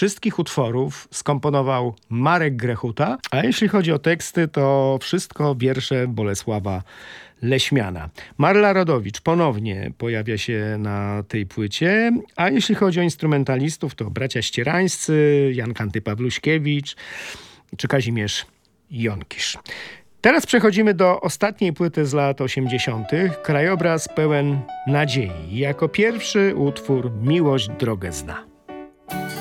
wszystkich utworów skomponował Marek Grechuta, a jeśli chodzi o teksty, to wszystko wiersze Bolesława Leśmiana. Marla Rodowicz ponownie pojawia się na tej płycie, a jeśli chodzi o instrumentalistów, to bracia Ścierańscy, Jan Kanty-Pawluśkiewicz czy Kazimierz Jonkisz. Teraz przechodzimy do ostatniej płyty z lat 80. Krajobraz pełen nadziei. Jako pierwszy utwór Miłość drogę zna.